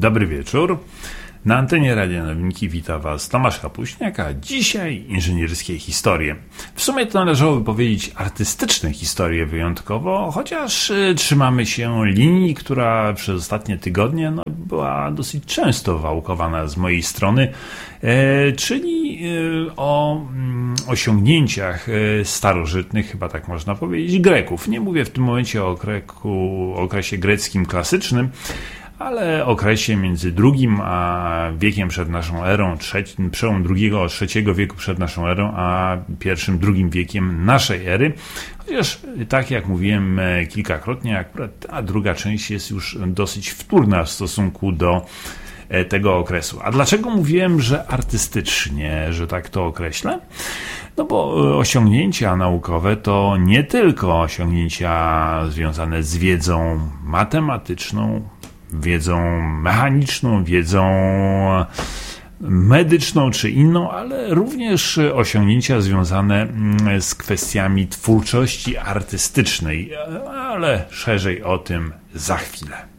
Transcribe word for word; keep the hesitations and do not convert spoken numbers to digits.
Dobry wieczór. Na antenie Radia Nowinki wita Was Tomasz Kapuśniak, a dzisiaj inżynierskie historie. W sumie to należałoby powiedzieć artystyczne historie wyjątkowo, chociaż y, trzymamy się linii, która przez ostatnie tygodnie no, była dosyć często wałkowana z mojej strony, e, czyli y, o y, osiągnięciach y, starożytnych, chyba tak można powiedzieć, Greków. Nie mówię w tym momencie o, Greku, o okresie greckim klasycznym, ale okresie między drugim a wiekiem przed naszą erą, trzecim, przełom drugiego a trzeciego wieku przed naszą erą, a pierwszym, drugim wiekiem naszej ery. Chociaż tak jak mówiłem kilkakrotnie, akurat ta druga część jest już dosyć wtórna w stosunku do tego okresu. A dlaczego mówiłem, że artystycznie, że tak to określę? No bo osiągnięcia naukowe to nie tylko osiągnięcia związane z wiedzą matematyczną, wiedzą mechaniczną, wiedzą medyczną czy inną, ale również osiągnięcia związane z kwestiami twórczości artystycznej, ale szerzej o tym za chwilę.